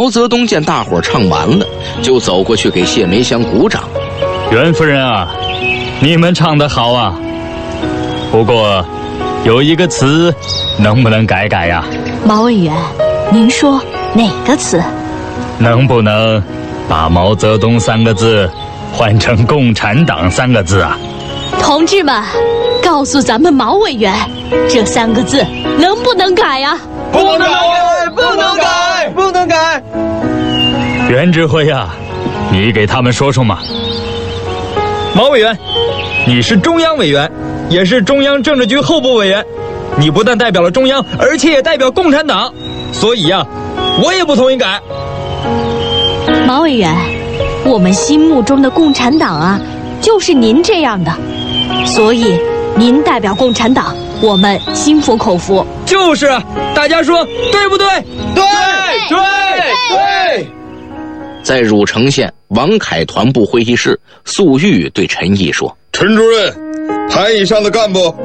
毛泽东见大伙唱完了，就走过去给谢梅香鼓掌。 袁夫人啊，你们唱得好啊，不过有一个词能不能改改呀？ 毛委员，您说哪个词？ 能不能把毛泽东3个字换成共产党3个字啊？ 同志们，告诉咱们毛委员，这3个字能不能改呀？ 不能改，不能改，不能改！ 袁指挥啊，你给他们说说嘛。 毛委员，你是中央委员，也是中央政治局候补委员，你不但代表了中央，而且也代表共产党，所以呀，我也不同意改。 毛委员，我们心目中的共产党啊，就是您这样的，所以您代表共产党，我们心服口服。 就是啊，大家说对不对？对对对。 在汝城县王凯团部会议室，粟裕对陈毅说：“ 陈主任，排以上的干部